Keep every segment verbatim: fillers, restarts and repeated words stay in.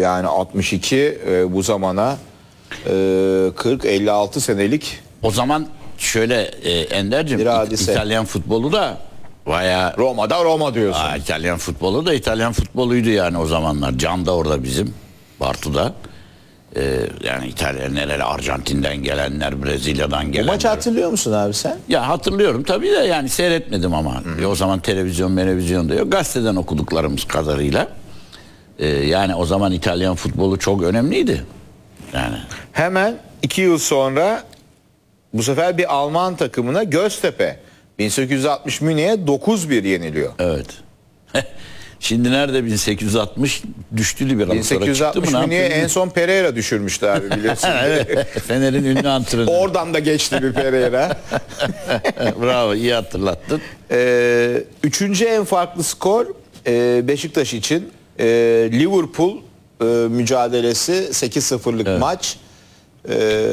yani altmış iki e, bu zamana e, kırk elli altı senelik. O zaman şöyle e, Ender'cim İ- İtalyan futbolu da bayağı Roma'da Roma diyorsun. Aa, İtalyan futbolu da İtalyan futboluydu yani o zamanlar. Can da orada bizim Bartu'da. Ee, yani İtalyan nereli, Arjantin'den gelenler, Brezilya'dan gelenler. Bu maçı hatırlıyor musun abi sen? Ya hatırlıyorum tabii de yani seyretmedim ama. E, o zaman televizyon, televizyon da yok. Gazeteden okuduklarımız kadarıyla. Ee, yani o zaman İtalyan futbolu çok önemliydi. Yani. Hemen iki yıl sonra bu sefer bir Alman takımına Göztepe bin sekiz yüz altmış Münih'e dokuz bir yeniliyor. Evet. Şimdi nerede bin sekiz yüz altmış düştü biraz bin sekiz yüz altmış Münih'e en son Pereira düşürmüştü abi biliyorsun. Evet. Fener'in ünlü antrenörü. Oradan da geçti bir Pereira. Bravo, iyi hatırlattın. Ee, üçüncü en farklı skor e, Beşiktaş için e, Liverpool e, mücadelesi sekiz sıfırlık evet. maç. E,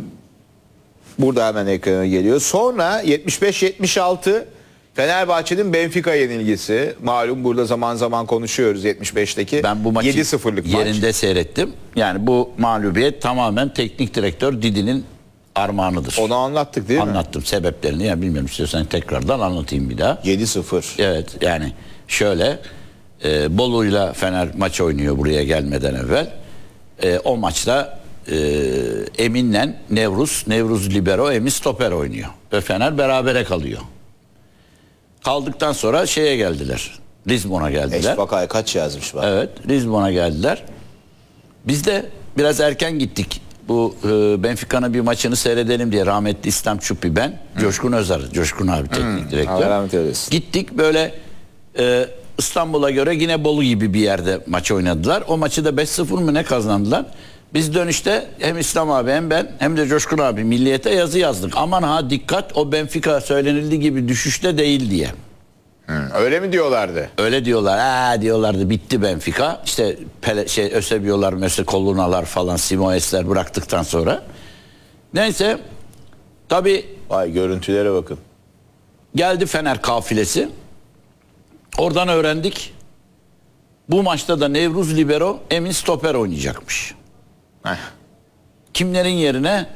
burada hemen ekrana geliyor. Sonra yetmiş beş yetmiş altı Fenerbahçe'nin Benfica yenilgisi. Malum burada zaman zaman konuşuyoruz yetmiş beşteki. Ben bu maçı yedi sıfırlık maç. Yerinde seyrettim. Yani bu mağlubiyet tamamen teknik direktör Didi'nin armağanıdır. Onu anlattık değil Anlattım. mi? Anlattım sebeplerini. Ya bilmiyorum, istiyorsan tekrardan anlatayım bir daha. yedi sıfır. Evet yani şöyle e, Bolu'yla Fener maç oynuyor buraya gelmeden evvel. E, o maçta e, Emin'le Nevruz, Nevruz libero, Emin stoper oynuyor. Ve Fener berabere kalıyor. Kaldıktan sonra şeye geldiler. Lisbon'a geldiler. Eşbakay kaç yazmış var? Evet, Lisbon'a geldiler. Biz de biraz erken gittik. Bu e, Benfica'nın bir maçını seyredelim diye rahmetli İslam Çupi ben, Hı. Coşkun Özer, Coşkun abi teknik direktör. Gittik böyle e, İstanbul'a göre yine Bolu gibi bir yerde maç oynadılar. O maçı da beş sıfır mı ne kazandılar. Biz dönüşte hem İslam abi hem ben hem de Coşkun abi Milliyet'e yazı yazdık. Aman ha dikkat, o Benfica söylenildiği gibi düşüşte değil diye. Hı, öyle mi diyorlardı? Öyle diyorlar. Ha diyorlardı, bitti Benfica. İşte Pele, şey Ösebiyolar, mesela Kolunalar falan, Simoesler bıraktıktan sonra. Neyse tabii. Vay görüntülere bakın. Geldi Fener kafilesi. Oradan öğrendik. Bu maçta da Nevruz libero, Emin stoper oynayacakmış. Heh. Kimlerin yerine?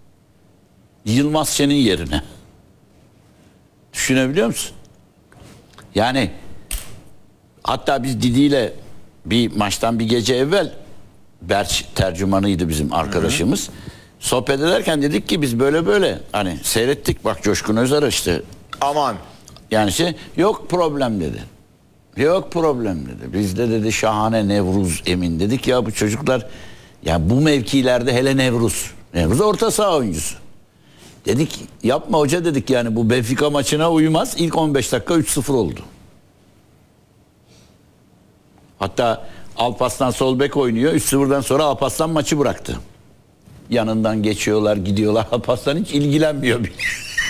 Yılmaz Şen'in yerine. Düşünebiliyor musun? Yani hatta biz Didi ile bir maçtan bir gece evvel, Berç tercümanıydı bizim arkadaşımız. Hı hı. Sohbet ederken dedik ki biz böyle böyle hani seyrettik, bak Coşkun Özer işte. Aman. Yani şey yok problem dedi. Yok problem dedi. Bizde dedi şahane Nevruz Emin, dedik ya bu çocuklar ya bu mevkilerde, hele Nevruz. Nevruz orta saha oyuncusu. Dedik yapma hoca dedik, yani bu Benfica maçına uymaz. İlk on beş dakika üç sıfır oldu. Hatta Alparslan sol bek oynuyor. üç sıfırdan sonra Alparslan maçı bıraktı. Yanından geçiyorlar, gidiyorlar. Alparslan hiç ilgilenmiyor bile.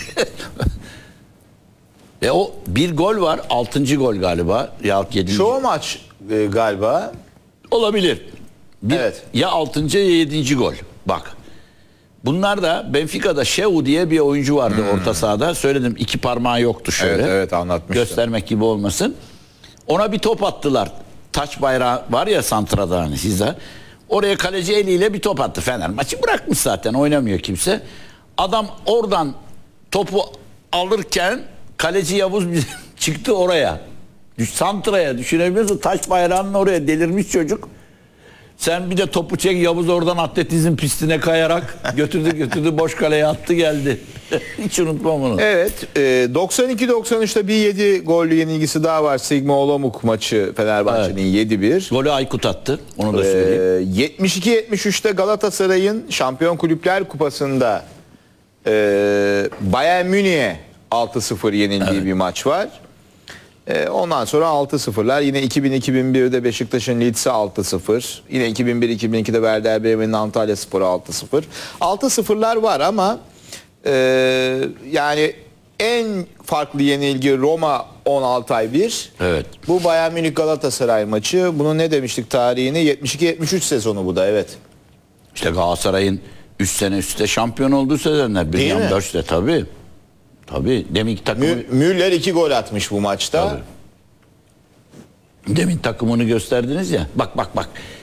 Ve o bir gol var. Altıncı gol galiba. Ya yedinci. Çoğu maç e, galiba. Olabilir. Bir, evet. Ya altıncı ya yedinci gol. Bak. Bunlar da Benfica'da Şeu diye bir oyuncu vardı hmm. orta sahada. Söyledim, iki parmağı yoktu şöyle. Evet, evet anlatmıştım. Göstermek gibi olmasın. Ona bir top attılar. Taç bayrağı var ya santrada hani sizde. Oraya kaleci eliyle bir top attı Fener. Maçı bırakmış zaten, oynamıyor kimse. Adam oradan topu alırken kaleci Yavuz çıktı oraya. Santraya, düşünebiliyorsun, taş bayrağının oraya, delirmiş çocuk. Sen bir de topu çek, Yavuz oradan atletizm pistine kayarak götürdü götürdü boş kaleye attı geldi. Hiç unutmam onu. Evet, e, doksan iki doksan üçte bir yedi gollü yenilgisi daha var. Sigma Olomouc maçı Fenerbahçe'nin evet. yedi bir. Golü Aykut attı. Onu da söyleyeyim. E, yetmiş iki yetmiş üçte Galatasaray'ın Şampiyon Kulüpler Kupası'nda e, Bayern Münih'e altı sıfır yenildiği evet. bir maç var. Ondan sonra altı sıfırlar. Yine iki bin iki bin birde Beşiktaş'ın Leeds'e altı sıfır. Yine iki bin bir iki bin ikide Werder Bremen'in Antalyaspor'a altı sıfır. altı sıfırlar var ama e, yani en farklı yenilgi Roma on altı ay bir. Evet. Bu Bayern Münih Galatasaray maçı. Bunu ne demiştik tarihini? yetmiş iki yetmiş üç sezonu bu da, evet. İşte Galatasaray'ın üç sene üstte şampiyon olduğu sezonlar. William Börç'te tabii. Tabii. Demin takımı... Müller iki gol atmış bu maçta. Tabii. Demin takımını gösterdiniz ya. Bak bak bak.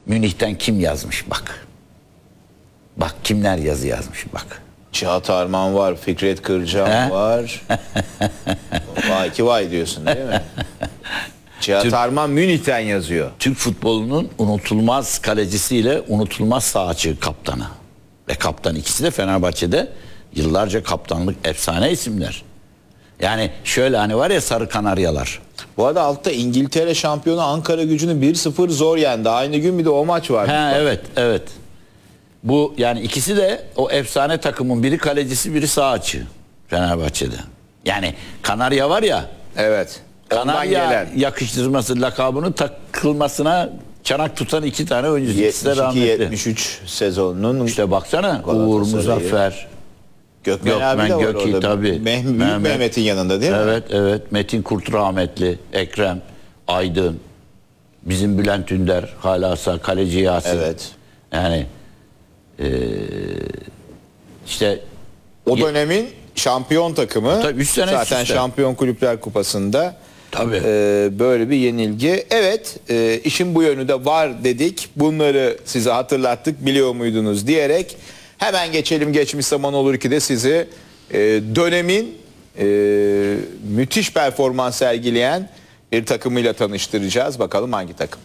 Münih'ten kim yazmış bak. Bak kimler yazı yazmış bak. Cihat Arman var, Fikret Kırcan He? var. Vay ki vay diyorsun değil mi? Cihat Türk- Arman Münih'ten yazıyor. Türk futbolunun unutulmaz kalecisiyle unutulmaz sağ açığı kaptanı. Ve kaptan ikisi de Fenerbahçe'de yıllarca kaptanlık efsane isimler. Yani şöyle hani var ya Sarı Kanaryalar. Bu arada altta İngiltere şampiyonu Ankara Gücü'nü bir sıfır zor yendi. Aynı gün bir de o maç var. Ha evet evet. Bu yani ikisi de o efsane takımın biri kalecisi biri sağ açığı Fenerbahçe'de. Yani Kanarya var ya Evet. Ondan Kanarya gelen yakıştırması lakabının takılmasına çanak tutan iki tane oyuncu. İkisi de yetmiş iki rahmetli. yetmiş üç sezonunun İşte baksana Galatasaray'ı. Uğur Muzaffer. Gökmen, Gökmen, abi de var Gökçe orada. tabii. Meh- Büyük Mehmet. Mehmet'in yanında değil mi? Evet evet Metin Kurt rahmetli, Ekrem, Aydın, bizim Bülent Ünder, hala sağ kaleci Yasin. Evet. Yani eee, işte O Ye- dönemin şampiyon takımı. Tabii, üç sene zaten üst üste. Şampiyon Kulüpler Kupası'nda Tabii. e, böyle bir yenilgi. Evet, e, işin bu yönü de var dedik. Bunları size hatırlattık, biliyor muydunuz diyerek hemen geçelim. Geçmiş zaman olur ki de sizi e, dönemin e, müthiş performans sergileyen bir takımıyla tanıştıracağız. Bakalım hangi takım?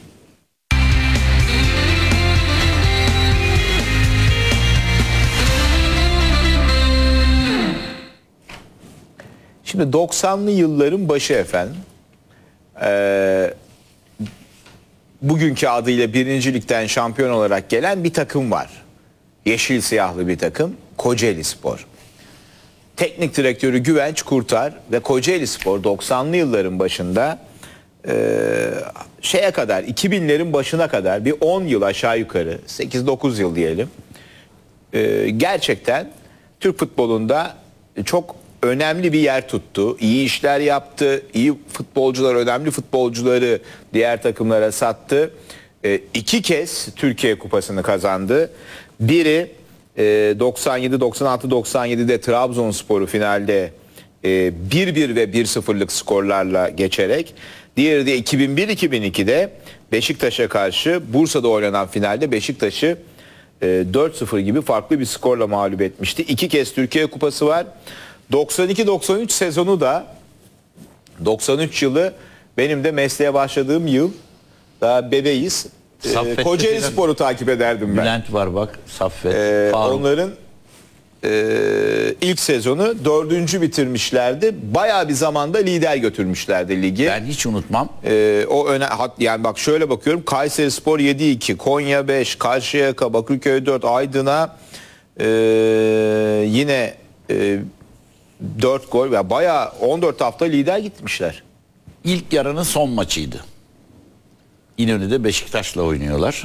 Şimdi doksanlı yılların başı efendim. Ee, bugünkü adıyla birinci Lig'den şampiyon olarak gelen bir takım var. Yeşil siyahlı bir takım. Kocaeli Spor. Teknik direktörü Güvenç Kurtar ve Kocaeli Spor doksanlı yılların başında e, şeye kadar iki binlerin başına kadar bir on yıl aşağı yukarı sekiz dokuz yıl diyelim. E, gerçekten Türk futbolunda çok önemli bir yer tuttu. İyi işler yaptı. İyi futbolcular, önemli futbolcuları diğer takımlara sattı. E, iki kez Türkiye Kupası'nı kazandı. Biri e, doksan yedi doksan altı doksan yedide Trabzonspor'u finalde e, bir bir ve bir sıfırlık skorlarla geçerek, diğeri de iki bin bir iki bin ikide Beşiktaş'a karşı Bursa'da oynanan finalde Beşiktaş'ı e, dört sıfır gibi farklı bir skorla mağlup etmişti. İki kez Türkiye Kupası var. doksan iki doksan üç sezonu da, doksan üç yılı benim de mesleğe başladığım yıl. Daha bebeğiz. Ee, Saffet'te Kocaeli filan- Spor'u takip ederdim ben. Bülent var bak, Saffet, Ee, Faruk. onların e, ilk sezonu dördüncü bitirmişlerdi. Bayağı bir zamanda lider götürmüşlerdi ligi. Ben hiç unutmam. Ee, o öne hat- yani bak şöyle bakıyorum. Kayserispor yedi iki, Konya beş, Karşıyaka, Bakırköy dört, Aydın'a e, yine e, dört gol ve bayağı on dört hafta lider gitmişler. İlk yarının son maçıydı. İnönü'de Beşiktaş'la oynuyorlar.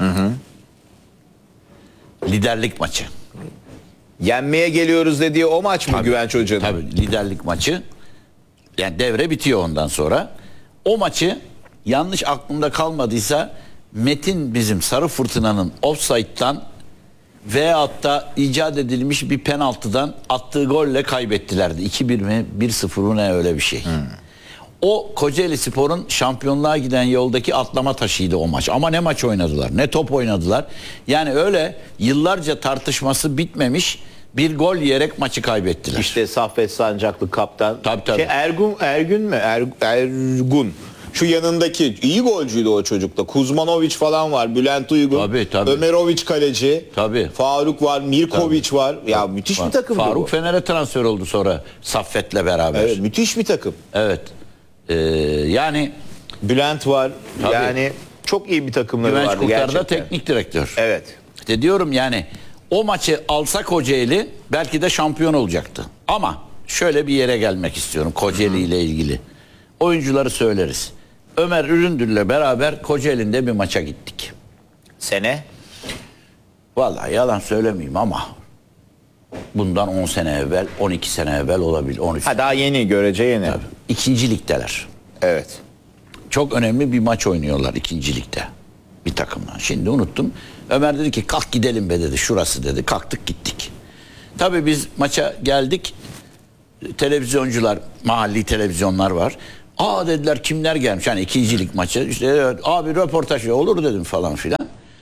Liderlik maçı. Yenmeye geliyoruz dediği o maç mı Tabii, Güvenç Hoca'nın? Tabii liderlik maçı. Yani devre bitiyor ondan sonra. O maçı yanlış aklımda kalmadıysa Metin bizim Sarı Fırtına'nın offside'dan veyahut da icat edilmiş bir penaltıdan attığı golle kaybettilerdi. iki bir mi bir sıfır mı ne öyle bir şey. O Kocaeli Spor'un şampiyonluğa giden yoldaki atlama taşıydı o maç. Ama ne maç oynadılar, ne top oynadılar. Yani öyle yıllarca tartışması bitmemiş bir gol yiyerek maçı kaybettiler. İşte Saffet Sancaklı kaptan. Tabii, tabii. Şey, Ergun Ergün mü? Er, Ergun. Şu yanındaki iyi golcüydü o çocukta. Kuzmanovic falan var. Bülent Uygun. Tabii, tabii. Ömerovic kaleci. Tabii. Faruk var. Mirkovic var. Ya müthiş bir takım Faruk bu. Fener'e transfer oldu sonra Saffet'le beraber. Evet, Evet. müthiş bir takım. Ee, yani Bülent var. Tabii. Yani çok iyi bir takımları Güvenç vardı Kurtar da gerçekten. teknik direktör. Evet. İşte diyorum yani o maçı alsa Kocaeli belki de şampiyon olacaktı. Ama şöyle bir yere gelmek istiyorum Kocaeli ile ilgili. Oyuncuları söyleriz. Ömer Üründür'le beraber Kocaeli'nde bir maça gittik. Sene? Vallahi yalan söylemeyeyim ama bundan on sene evvel, on iki sene evvel olabilir. on üç. Ha, daha yeni, görece yeni. İkinci ligdeler. Evet. Çok önemli bir maç oynuyorlar ikinci ligde bir takımla. Şimdi unuttum. Ömer dedi ki kalk gidelim be dedi. Şurası dedi. Kalktık gittik. Tabii biz maça geldik. Televizyoncular, mahalli televizyonlar var. Aa dediler kimler gelmiş? Yani ikinci lig maçı. İşte evet, abi röportaj olur dedim falan filan.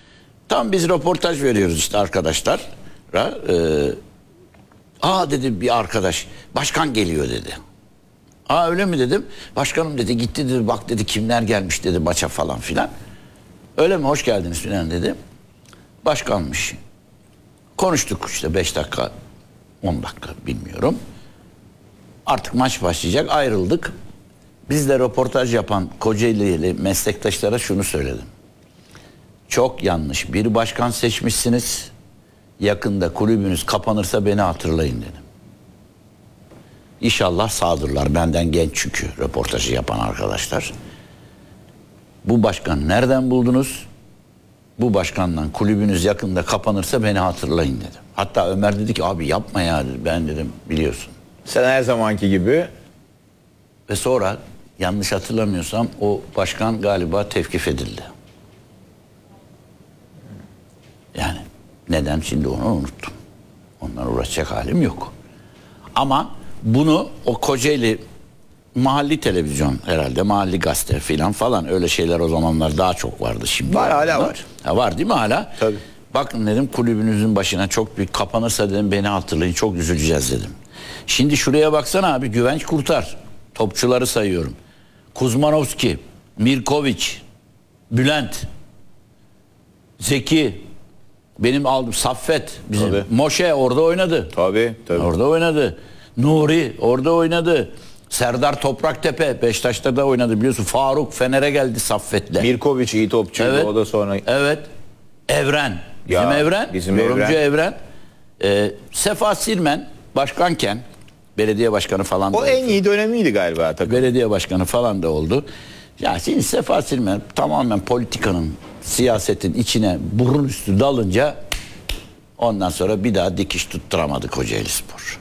Tam biz röportaj veriyoruz işte arkadaşlar. Ee, Aa dedi bir arkadaş, başkan geliyor dedi. Aa öyle mi dedim. Başkanım dedi, gitti dedi, bak dedi kimler gelmiş dedi maça falan filan. Öyle mi, hoş geldiniz filan dedi. Başkanmış. Konuştuk işte beş dakika, on dakika bilmiyorum. Artık maç başlayacak, ayrıldık. Biz de röportaj yapan Kocaeli'li meslektaşlara şunu söyledim. Çok yanlış bir başkan seçmişsiniz. Yakında kulübünüz kapanırsa beni hatırlayın dedim. İnşallah sağdırlar. Benden genç çünkü röportajı yapan arkadaşlar. Bu başkan nereden buldunuz? Bu başkandan kulübünüz yakında kapanırsa beni hatırlayın dedim. Hatta Ömer dedi ki abi yapma ya dedi. Ben dedim biliyorsun. Sen her zamanki gibi. Ve sonra yanlış hatırlamıyorsam o başkan galiba tevkif edildi. Yani neden şimdi onu unuttum. Ondan uğraşacak halim yok. Ama bunu o Kocaeli mahalli televizyon herhalde, mahalli gazete filan falan öyle şeyler o zamanlar daha çok vardı şimdi. Var, hala var. Ha, var değil mi hala? Tabii. Bakın dedim kulübünüzün başına çok büyük kapanırsa dedim beni hatırlayın, çok üzüleceğiz dedim. Şimdi şuraya baksana abi, Güvenç Kurtar. Topçuları sayıyorum. Kuzmanovski, Mirkoviç, Bülent, Zeki, benim aldım Saffet, bizim Tabii. Moşe orada oynadı. Tabii tabii. Orada oynadı. Nuri orada oynadı. Serdar Topraktepe Beşiktaş'ta da oynadı biliyorsun. Faruk Fener'e geldi Saffet'le. Mirkoviç iyi topçuydu, Evet. o da sonra. Evet. Evren. Bizim Ya, Evren. bizim yorumcu Evren. Evren. Ee, Sefa Sirmen başkanken belediye başkanı falan da O oldu. en iyi dönemiydi galiba takım. Belediye başkanı falan da oldu. Ya şimdi Sefa Sirmen tamamen politikanın, siyasetin içine burun üstü dalınca ondan sonra bir daha dikiş tutturamadı Kocaelispor.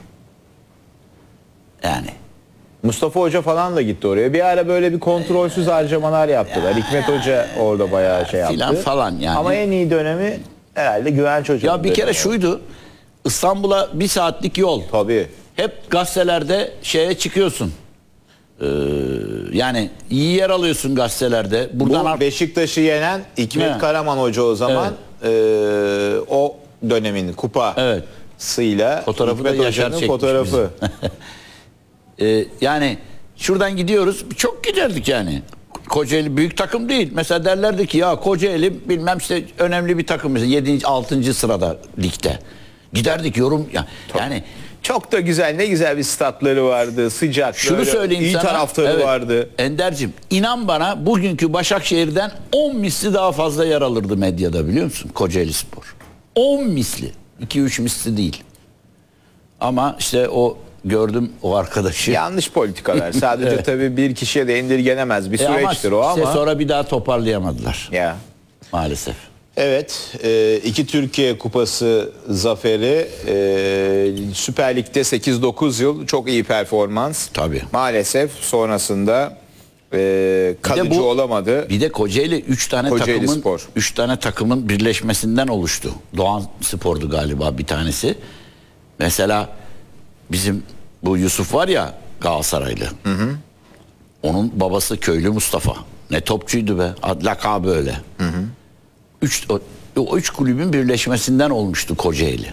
Yani Mustafa Hoca falan da gitti oraya. Bir ara böyle bir kontrolsüz harcamalar yaptılar. Hikmet Hoca orada bayağı şey yaptı. filan falan yani. Ama en iyi dönemi herhalde Güvenç Hoca'nın. ya bir kere dönemi. şuydu. İstanbul'a bir saatlik yol. Tabii. Hep gazetelerde şeye çıkıyorsun. Ee, yani iyi yer alıyorsun gazetelerde. Buradan Bu ar- Beşiktaş'ı yenen Hikmet He. Karaman Hoca o zaman eee, o dönemin kupa Evet. sıyla Fotoğrafı da Hikmet Yaşar Hoca'nın çekmiş fotoğrafı. Ee, yani şuradan gidiyoruz. Çok giderdik yani. Kocaeli büyük takım değil. Mesela derlerdi ki ya Kocaeli bilmem işte önemli bir takım. Mesela yedinci altıncı sırada ligde. Giderdik yorum ya. Yani Çok da güzel, ne güzel bir statları vardı, sıcak. şunu böyle söyleyeyim iyi sana. taraftarı Evet, vardı. Ender'cim inan bana bugünkü Başakşehir'den on misli daha fazla yer alırdı medyada biliyor musun? Kocaelispor. on misli. iki üç misli değil. Ama işte o gördüm o arkadaşı. Yanlış politikalar. Sadece Evet. tabii bir kişiye de indirgenemez bir E ama süreçtir o işte ama. sonra bir daha toparlayamadılar Ya. maalesef. Evet, e, iki Türkiye Kupası zaferi, e, Süper Lig'de sekiz dokuz yıl çok iyi performans. Tabii. Maalesef sonrasında e, kalıcı bu- olamadı. Bir de Kocaeli üç tane Kocaeli takımın Spor. üç tane takımın birleşmesinden oluştu. Doğan Spor'du galiba bir tanesi. Mesela bizim bu Yusuf var ya Galatasaraylı. Hı hı. Onun babası Köylü Mustafa. Ne topçuydu be. Ad- Lakabı öyle. Hı hı. Üç, o, o üç kulübün birleşmesinden olmuştu Kocaeli.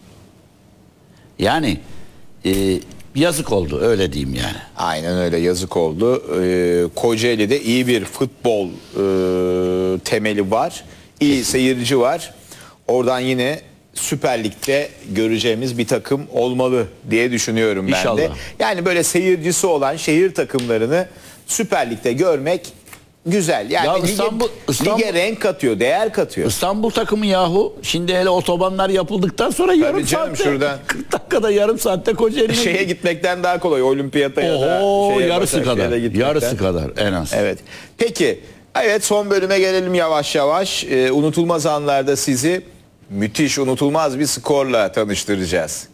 Yani e, yazık oldu öyle diyeyim yani. Aynen öyle, yazık oldu. E, Kocaeli'de iyi bir futbol e, temeli var. İyi seyirci var. Oradan yine Süper Lig'de göreceğimiz bir takım olmalı diye düşünüyorum ben İnşallah. de. Yani böyle seyircisi olan şehir takımlarını Süper Lig'de görmek güzel. Yani Ya lige, İstanbul- İstanbul- lige renk katıyor, değer katıyor. İstanbul takımı yahu şimdi hele otobanlar yapıldıktan sonra yarım canım, saatte şuradan- kırk dakikada yarım saatte Kocaeli'ne Şeye gitmekten daha kolay, olimpiyata ya da Oho, şeye, yarısı Başakşehir'e kadar. gitmekten. Yarısı kadar en az. Evet. Peki. Evet, son bölüme gelelim yavaş yavaş. Ee, unutulmaz anlarda sizi müthiş, unutulmaz bir skorla tanıştıracağız.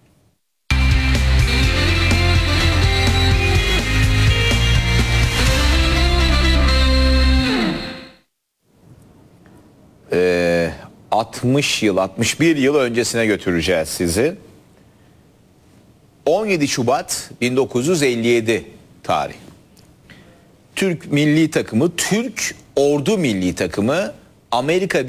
Ee, altmış yıl, altmış bir yıl öncesine götüreceğiz sizi. on yedi Şubat bin dokuz yüz elli yedi tarih. Türk milli takımı, Türk ordu milli takımı Amerika